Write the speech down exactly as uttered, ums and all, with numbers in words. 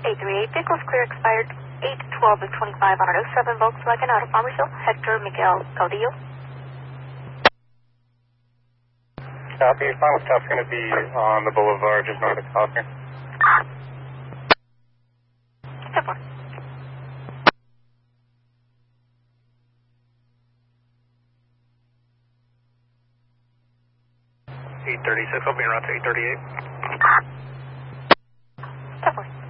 eight three eight, vehicles clear, expired eight twelve of twenty-five on an oh seven Volkswagen out of Farmersville. Hector Miguel Caudillo. Copy. Final stop's going to be on the boulevard just north of Costner. ten four. eight thirty-six, I'll be around to eight thirty-eight. ten four.